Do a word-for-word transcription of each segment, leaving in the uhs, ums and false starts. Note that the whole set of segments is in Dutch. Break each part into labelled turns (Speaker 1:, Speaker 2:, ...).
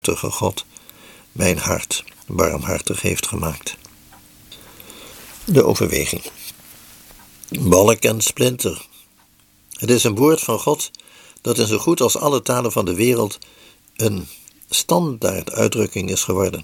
Speaker 1: God mijn hart barmhartig heeft gemaakt. De overweging. Balk en splinter. Het is een woord van God dat in zo goed als alle talen van de wereld een standaard uitdrukking is geworden.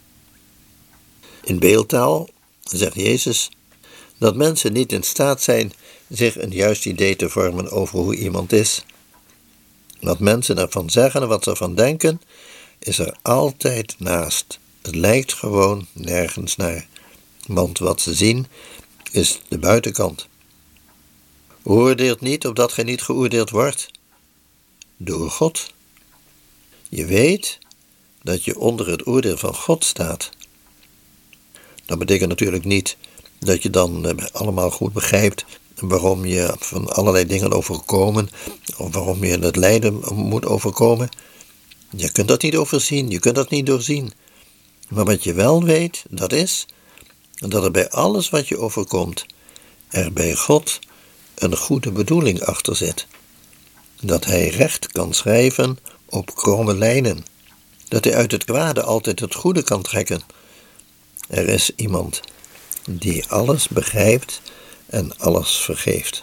Speaker 1: In beeldtaal zegt Jezus dat mensen niet in staat zijn zich een juist idee te vormen over hoe iemand is. Wat mensen ervan zeggen en wat ze ervan denken, is er altijd naast. Het lijkt gewoon nergens naar, want wat ze zien is de buitenkant. Oordeelt niet opdat gij niet geoordeeld wordt door God. Je weet dat je onder het oordeel van God staat. Dat betekent natuurlijk niet dat je dan allemaal goed begrijpt waarom je van allerlei dingen overkomen, of waarom je het lijden moet overkomen. Je kunt dat niet overzien, je kunt dat niet doorzien. Maar wat je wel weet, dat is dat er bij alles wat je overkomt, er bij God een goede bedoeling achter zit. Dat hij recht kan schrijven op kromme lijnen. Dat hij uit het kwade altijd het goede kan trekken. Er is iemand die alles begrijpt en alles vergeeft.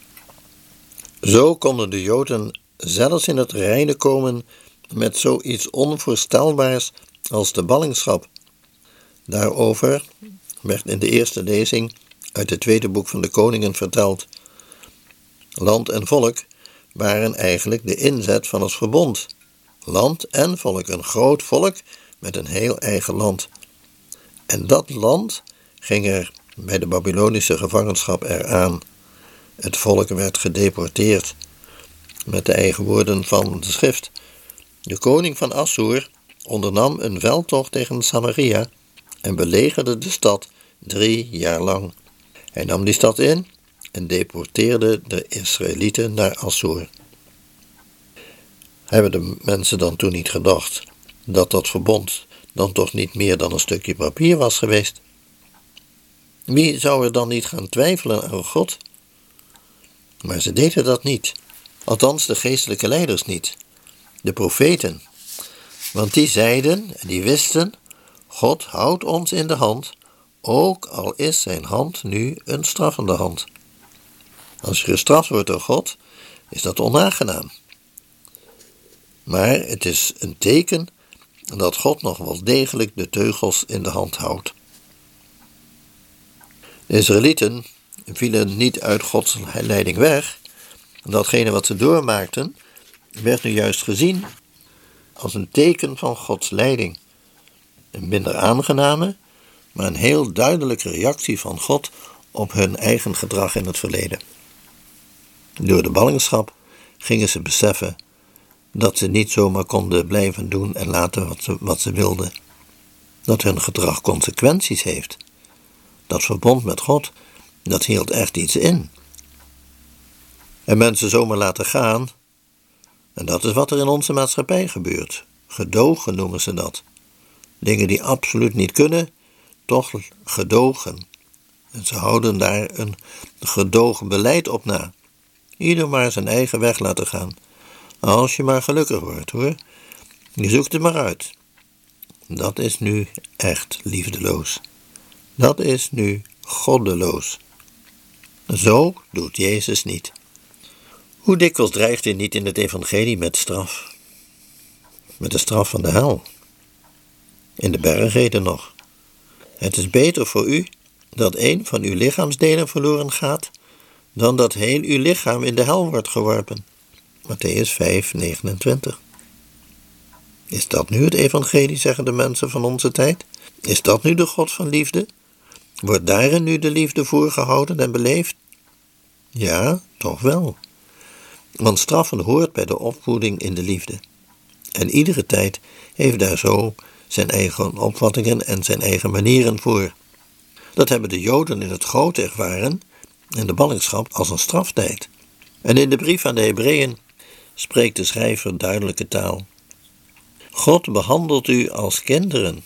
Speaker 1: Zo konden de Joden zelfs in het reine komen met zoiets onvoorstelbaars als de ballingschap. Daarover werd in de eerste lezing uit het tweede boek van de Koningen verteld. Land en volk waren eigenlijk de inzet van het verbond. Land en volk, een groot volk met een heel eigen land. En dat land ging er bij de Babylonische gevangenschap eraan. Het volk werd gedeporteerd. Met de eigen woorden van de schrift. De koning van Assur ondernam een veldtocht tegen Samaria en belegerde de stad drie jaar lang. Hij nam die stad in en deporteerde de Israëlieten naar Assur. Hebben de mensen dan toen niet gedacht dat dat verbond dan toch niet meer dan een stukje papier was geweest? Wie zou er dan niet gaan twijfelen aan God? Maar ze deden dat niet. Althans de geestelijke leiders niet. De profeten. Want die zeiden en die wisten, God houdt ons in de hand, ook al is zijn hand nu een straffende hand. Als je gestraft wordt door God, is dat onaangenaam. Maar het is een teken dat God nog wel degelijk de teugels in de hand houdt. De Israëlieten vielen niet uit Gods leiding weg. Datgene wat ze doormaakten, werd nu juist gezien als een teken van Gods leiding. Een minder aangename, maar een heel duidelijke reactie van God op hun eigen gedrag in het verleden. Door de ballingschap gingen ze beseffen dat ze niet zomaar konden blijven doen en laten wat ze, wat ze wilden. Dat hun gedrag consequenties heeft. Dat verbond met God, dat hield echt iets in. En mensen zomaar laten gaan, en dat is wat er in onze maatschappij gebeurt. Gedogen noemen ze dat. Dingen die absoluut niet kunnen, toch gedogen. En ze houden daar een gedogen beleid op na. Ieder maar zijn eigen weg laten gaan. Als je maar gelukkig wordt, hoor. Je zoekt het maar uit. Dat is nu echt liefdeloos. Dat is nu goddeloos. Zo doet Jezus niet. Hoe dikwijls dreigt hij niet in het evangelie met straf? Met de straf van de hel. In de bergreden nog. Het is beter voor u dat een van uw lichaamsdelen verloren gaat, dan dat heel uw lichaam in de hel wordt geworpen. Mattheüs vijf, negenentwintig. Is dat nu het evangelie, zeggen de mensen van onze tijd? Is dat nu de God van liefde? Wordt daarin nu de liefde voorgehouden en beleefd? Ja, toch wel. Want straffen hoort bij de opvoeding in de liefde. En iedere tijd heeft daar zo zijn eigen opvattingen en zijn eigen manieren voor. Dat hebben de Joden in het groot ervaren en de ballingschap als een straftijd. En in de brief aan de Hebreeën spreekt de schrijver duidelijke taal. God behandelt u als kinderen.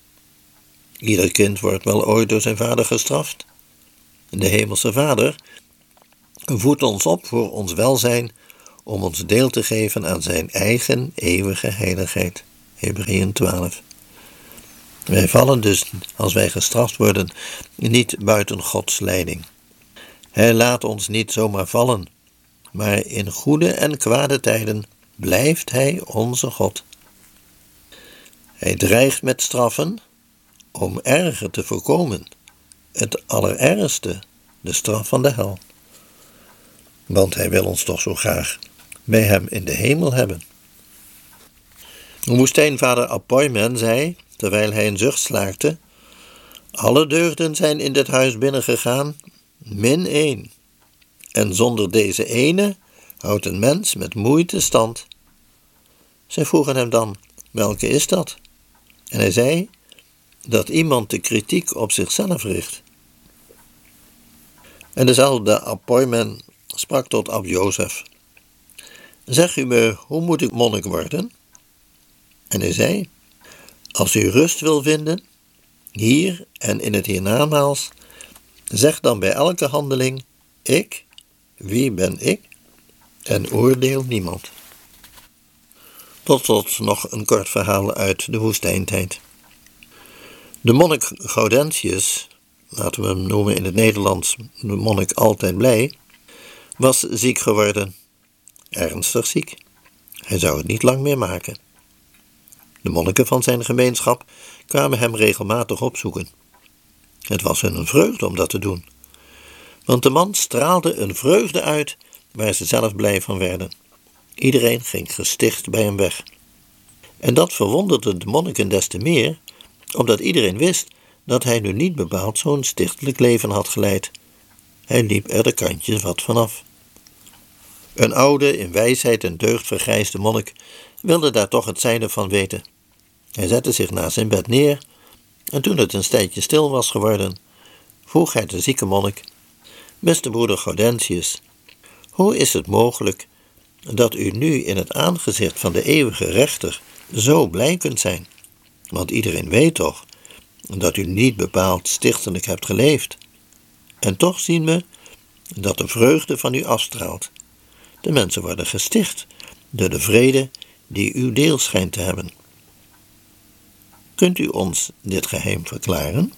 Speaker 1: Ieder kind wordt wel ooit door zijn vader gestraft. De hemelse Vader voedt ons op voor ons welzijn om ons deel te geven aan zijn eigen eeuwige heiligheid. Hebreeën twaalf. Wij vallen dus, als wij gestraft worden, niet buiten Gods leiding. Hij laat ons niet zomaar vallen, maar in goede en kwade tijden blijft Hij onze God. Hij dreigt met straffen om erger te voorkomen, het allerergste, de straf van de hel. Want Hij wil ons toch zo graag bij Hem in de hemel hebben. Woestijnvader Apoimen zei, terwijl hij een zucht slaakte: alle deugden zijn in dit huis binnengegaan, min één. En zonder deze ene houdt een mens met moeite stand. Zij vroegen hem dan: welke is dat? En hij zei dat iemand de kritiek op zichzelf richt. En dezelfde Apoimen sprak tot Ab Jozef: zeg u me, hoe moet ik monnik worden? En hij zei: als u rust wil vinden, hier en in het hiernamaals, zeg dan bij elke handeling: ik, wie ben ik? En oordeel niemand. Tot slot nog een kort verhaal uit de woestijntijd. De monnik Gaudentius, laten we hem noemen in het Nederlands de monnik altijd blij, was ziek geworden, ernstig ziek. Hij zou het niet lang meer maken. De monniken van zijn gemeenschap kwamen hem regelmatig opzoeken. Het was hun een vreugde om dat te doen, want de man straalde een vreugde uit waar ze zelf blij van werden. Iedereen ging gesticht bij hem weg. En dat verwonderde de monniken des te meer, omdat iedereen wist dat hij nu niet bepaald zo'n stichtelijk leven had geleid. Hij liep er de kantjes wat vanaf. Een oude, in wijsheid en deugd vergrijsde monnik wilde daar toch het zijne van weten. Hij zette zich naast zijn bed neer en toen het een tijdje stil was geworden, vroeg hij de zieke monnik: beste broeder Gaudentius, hoe is het mogelijk dat u nu in het aangezicht van de eeuwige rechter zo blij kunt zijn? Want iedereen weet toch dat u niet bepaald stichtelijk hebt geleefd. En toch zien we dat de vreugde van u afstraalt. De mensen worden gesticht door de vrede die uw deel schijnt te hebben. Kunt u ons dit geheim verklaren?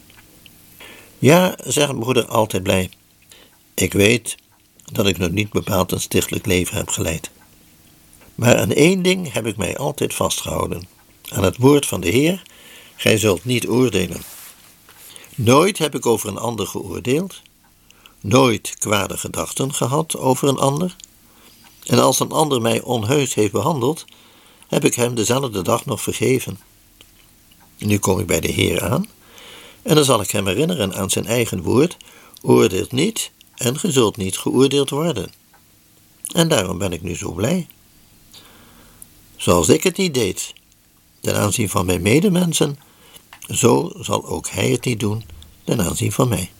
Speaker 1: Ja, zegt broeder altijd blij. Ik weet dat ik nog niet bepaald een stichtelijk leven heb geleid. Maar aan één ding heb ik mij altijd vastgehouden. Aan het woord van de Heer: gij zult niet oordelen. Nooit heb ik over een ander geoordeeld. Nooit kwade gedachten gehad over een ander. En als een ander mij onheus heeft behandeld, heb ik hem dezelfde dag nog vergeven. Nu kom ik bij de Heer aan, en dan zal ik hem herinneren aan zijn eigen woord: oordeelt niet, en ge zult niet geoordeeld worden. En daarom ben ik nu zo blij. Zoals ik het niet deed ten aanzien van mijn medemensen, zo zal ook hij het niet doen ten aanzien van mij.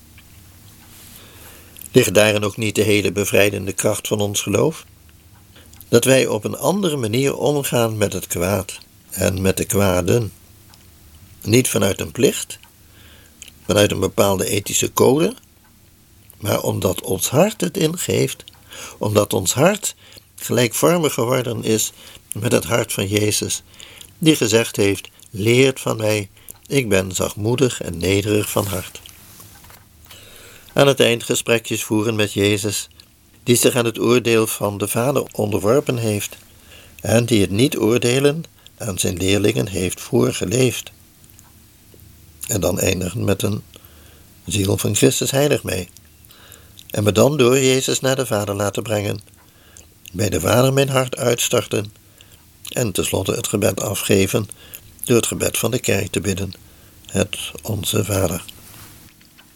Speaker 1: Ligt daarin ook niet de hele bevrijdende kracht van ons geloof? Dat wij op een andere manier omgaan met het kwaad en met de kwaden. Niet vanuit een plicht, vanuit een bepaalde ethische code, maar omdat ons hart het ingeeft, omdat ons hart gelijkvormig geworden is met het hart van Jezus, die gezegd heeft: leert van mij, ik ben zachtmoedig en nederig van hart. Aan het eind gesprekjes voeren met Jezus, die zich aan het oordeel van de Vader onderworpen heeft en die het niet oordelen aan zijn leerlingen heeft voorgeleefd. En dan eindigen met een ziel van Christus heilig mij. En me dan door Jezus naar de Vader laten brengen, bij de Vader mijn hart uitstarten en tenslotte het gebed afgeven door het gebed van de kerk te bidden, het Onze Vader.